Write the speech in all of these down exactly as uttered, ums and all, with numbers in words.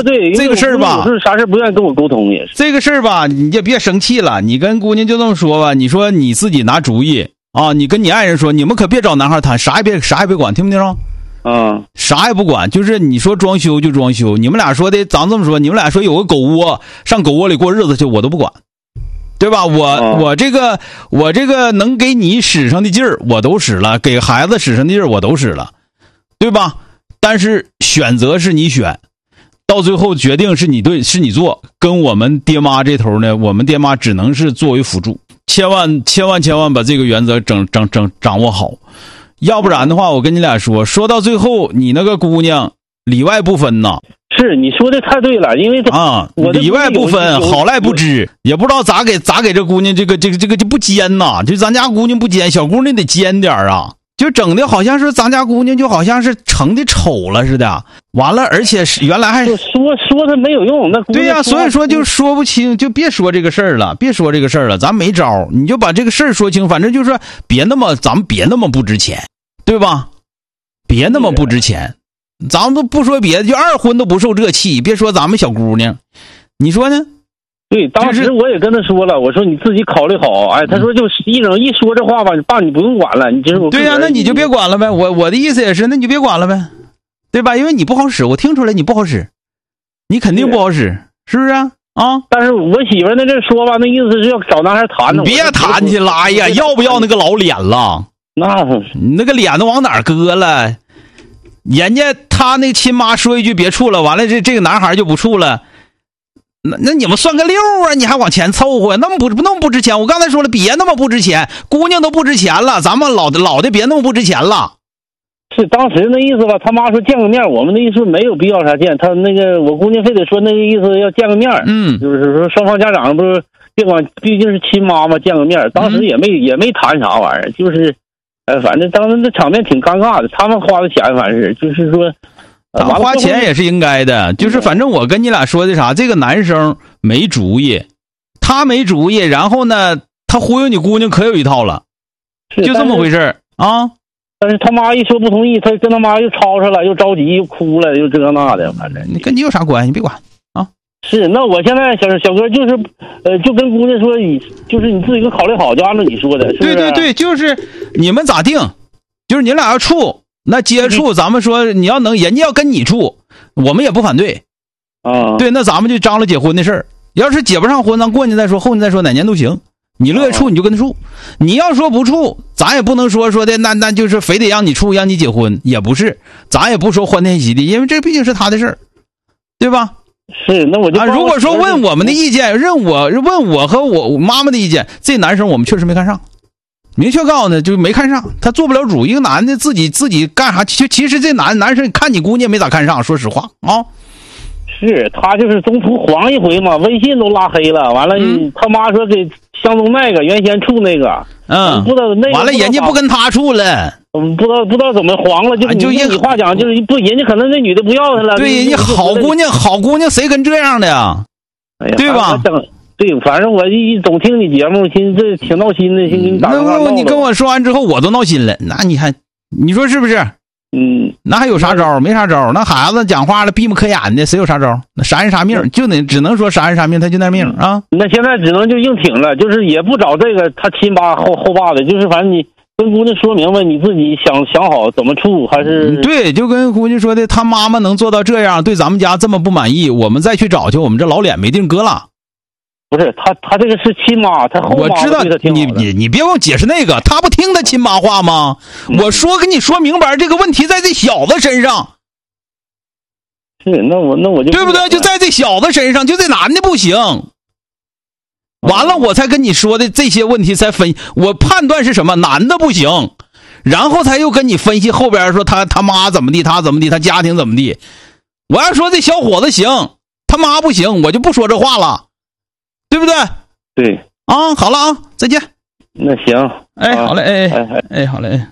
对， 这个事儿吧， 是啥事不愿意跟我沟通也是。 这个事儿吧，你就别生气了，你跟姑娘就这么说吧，你说你自己拿主意啊，你跟你爱人说，你们可别找男孩谈，啥也别啥也别管，听没听着？ 嗯， 啥也不管，就是你说装修就装修，你们俩说的，咱这么说，你们俩说有个狗窝，上狗窝里过日子去，我都不管，对吧？我、嗯、我这个我这个能给你使上的劲儿，我都使了，给孩子使上的劲儿，我都使了，对吧？但是选择是你选，到最后决定是你对，是你做，跟我们爹妈这头呢，我们爹妈只能是作为辅助，千万千万千万把这个原则整整整掌握好。要不然的话，我跟你俩说，说到最后，你那个姑娘里外不分呐。 是你说的太对了，因为啊，里外不分，好赖不知，也不知道咋给咋给这姑娘这个这个这个就不尖呐，就咱家姑娘不尖，小姑娘得尖点啊，就整的好像是咱家姑娘就好像是成的丑了似的。完了，而且是原来还说说她没有用，那对呀、啊，所以说就说不清，就别说这个事儿了，别说这个事儿了，咱没招，你就把这个事儿说清，反正就是说别那么，咱们别那么不值钱。对吧？别那么不值钱，咱们都不说别的，就二婚都不受这气，别说咱们小姑娘，你说呢？ 对，当时我也跟他说了，我说你自己考虑好。哎，他说就一整一说这话吧，爸你不用管了，你就是我。 对呀、啊，那你就别管了呗。我我的意思也是，那你就别管了呗，对吧？因为你不好使，我听出来你不好使，你肯定不好使，是不是啊？啊！ 但是我媳妇那这说吧，那意思是要找男孩谈呢。 别谈去了，哎呀，要不要那个老脸了？ 那你那个脸都往哪儿搁了？人家他那亲妈说一句别处了，完了这这个男孩就不处了。那那你们算个六啊？你还往前凑合？那么不那么不值钱？我刚才说了，别那么不值钱，姑娘都不值钱了，咱们老的老的别那么不值钱了。 是当时那意思吧？他妈说见个面，我们的意思没有必要啥见。他那个我姑娘非得说那个意思要见个面， 嗯， 就是说双方家长不是别管，毕竟是亲妈妈见个面，当时也没、嗯、也没谈啥玩意儿，就是。呃，反正当时那场面挺尴尬的，他们花的钱反正是就是说， 呃、花钱也是应该的，就是反正我跟你俩说的啥，这个男生没主意，他没主意，然后呢，他忽悠你姑娘可有一套了，就这么回事啊。 但是他妈一说不同意，他跟他妈又吵吵了，又着急又哭了，又这那的，反正你跟你有啥关系？你别管啊。 是，那我现在小小哥就是，呃，就跟姑娘说，你就是你自己考虑好，就按照你说的，是不是？ 对对对，就是你们咋定，就是你俩要处，那接触，咱们说你要能，人家要跟你处，我们也不反对。 啊， 对，那咱们就张罗结婚的事儿。要是结不上婚，咱过年再说，后年再说，哪年都行。你乐意处你就跟他处，你要说不处，咱也不能说说的那那就是非得让你处，让你结婚，也不是，咱也不说欢天喜地，因为这毕竟是他的事儿，对吧？ 是，那我就、 啊、如果说问我们的意见，问我问我和我我妈妈的意见，这男生我们确实没看上，明确告诉他就没看上，他做不了主。一个男的自己自己干啥？其其实这男男生看你姑娘没咋看上，说实话啊。 是他就是中途黄一回嘛，微信都拉黑了，完了、嗯、他妈说给相中那个原先处那个， 嗯， 不知道那个完了人家不跟他处了。 嗯，不知道不知道怎么黄了，就就你你话讲就是不，人家可能那女的不要他了。 对，人家好姑娘，好姑娘谁跟这样的呀？ 哎呀， 对吧？ 对，反正我一总听你节目，听这挺闹心的，听你打电话闹。 那你跟我说完之后，我都闹心了。那你看，你说是不是？ 嗯， 那还有啥招？没啥招。那孩子讲话了，闭目可眼的，谁有啥招？那啥人啥命，就得只能说啥人啥命，他就那命啊。 那现在只能就硬挺了，就是也不找这个他亲爸后后爸的，就是反正你。跟姑娘说明白，你自己想想好怎么处，还是对，就跟姑娘说的，他妈妈能做到这样，对咱们家这么不满意，我们再去找去，我们这老脸没地儿搁了。 不是他，他这个是亲妈，他后妈我知道你你你别给我解释那个，他不听他亲妈话吗？嗯、我说跟你说明白，这个问题在这小子身上。 是，那我那我就对不对？就在这小子身上，就这男的不行。完了，我才跟你说的这些问题才分，我判断是什么，男的不行，然后才又跟你分析后边说他他妈怎么地，他怎么地，他家庭怎么地。我要说这小伙子行，他妈不行，我就不说这话了，对不对？ 对啊，好了啊，再见。 那行， 哎，好嘞，哎哎哎哎，好嘞。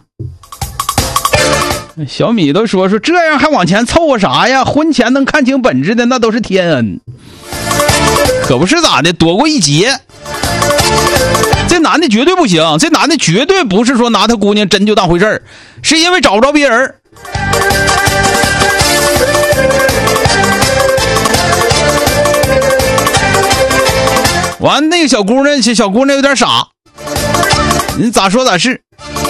小米都说说这样还往前凑合啥呀？婚前能看清本质的那都是天恩。可不是咋的，躲过一劫。这男的绝对不行，这男的绝对不是说拿他姑娘真就当回事儿，是因为找不着别人。 完那个小姑娘，小姑娘有点傻，你咋说咋是。